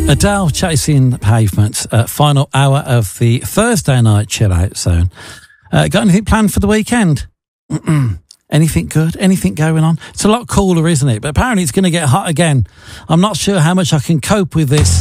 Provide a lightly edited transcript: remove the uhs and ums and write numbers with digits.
Adele, Chasing Pavement, final hour of the Thursday night chill out zone. Got anything planned for the weekend? Anything good? Anything going on? It's a lot cooler, isn't it? But apparently it's going to get hot again. I'm not sure how much I can cope with this.